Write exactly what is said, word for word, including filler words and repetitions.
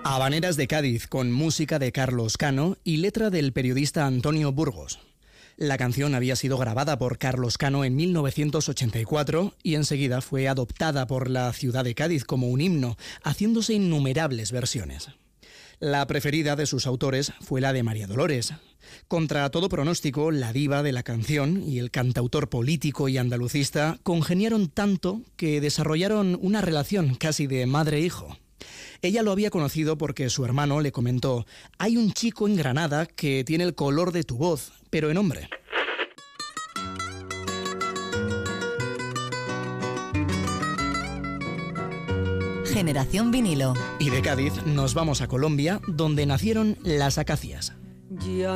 Habaneras de Cádiz, con música de Carlos Cano y letra del periodista Antonio Burgos. La canción había sido grabada por Carlos Cano en mil novecientos ochenta y cuatro y enseguida fue adoptada por la ciudad de Cádiz como un himno, haciéndose innumerables versiones. La preferida de sus autores fue la de María Dolores. Contra todo pronóstico, la diva de la canción y el cantautor político y andalucista congeniaron tanto que desarrollaron una relación casi de madre-hijo. Ella lo había conocido porque su hermano le comentó: «Hay un chico en Granada que tiene el color de tu voz, pero en hombre». Generación Vinilo. Y de Cádiz nos vamos a Colombia, donde nacieron las acacias. Ya